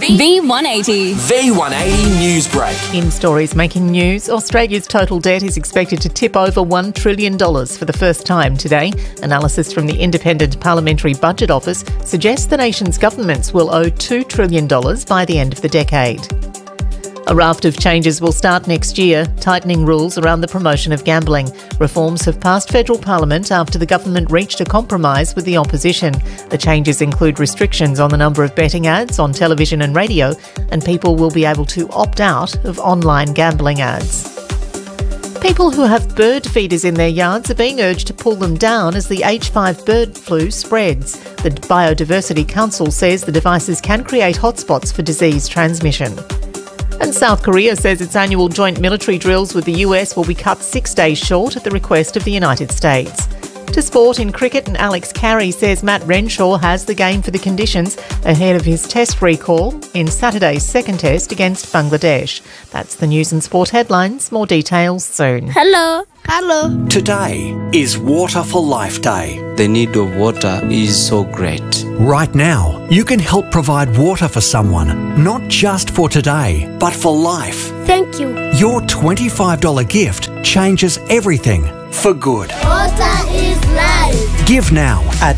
V180. V180 News Break. In stories making news, Australia's total debt is expected to tip over $1 trillion for the first time today. Analysis from the Independent Parliamentary Budget Office suggests the nation's governments will owe $2 trillion by the end of the decade. A raft of changes will start next year, tightening rules around the promotion of gambling. Reforms have passed federal parliament after the government reached a compromise with the opposition. The changes include restrictions on the number of betting ads on television and radio, and people will be able to opt out of online gambling ads. People who have bird feeders in their yards are being urged to pull them down as the H5 bird flu spreads. The Biodiversity Council says the devices can create hotspots for disease transmission. And South Korea says its annual joint military drills with the US will be cut 6 days short at the request of the United States. To sport in cricket, and Alex Carey says Matt Renshaw has the game for the conditions ahead of his test recall in Saturday's second test against Bangladesh. That's the news and sport headlines. More details soon. Hello. Today is Water for Life Day. The need of water is so great. Right now, you can help provide water for someone, not just for today, But for life, Thank you. your $25 gift changes everything for good. Water is life. Give now at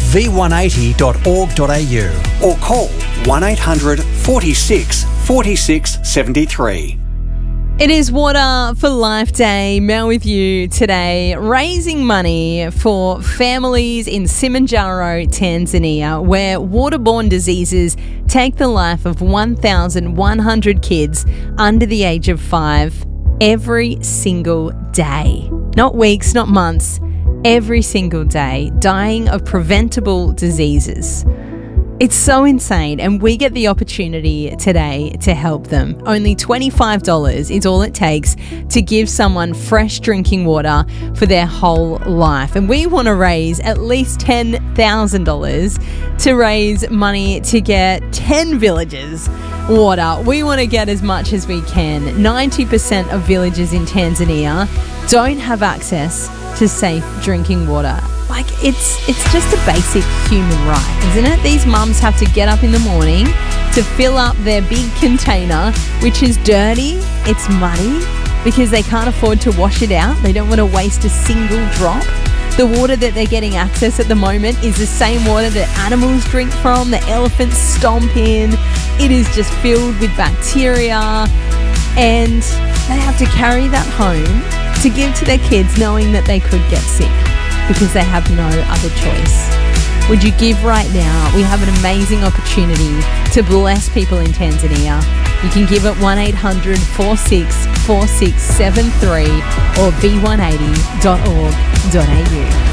v180.org.au or call 1800 46 46 73. It is Water for Life Day. Mel with you today, raising money for families in Simanjaro, Tanzania, where waterborne diseases take the life of 1,100 kids under the age of 5 every single day. Not weeks, not months, every single day, dying of preventable diseases. It's so insane, and we get the opportunity today to help them. Only $25 is all it takes to give someone fresh drinking water for their whole life. And we want to raise at least $10,000 to raise money to get 10 villages water. We want to get as much as we can. 90% of villages in Tanzania don't have access to safe drinking water. Like, it's just a basic human right, isn't it? These mums have to get up in the morning to fill up their big container, which is dirty, it's muddy, because they can't afford to wash it out. They don't want to waste a single drop. The water that they're getting access at the moment is the same water that animals drink from, the elephants stomp in. It is just filled with bacteria, and they have to carry that home to give to their kids knowing that they could get sick, because they have no other choice. Would you give right now? We have an amazing opportunity to bless people in Tanzania. You can give at 1800 46 4673 or v180.org.au.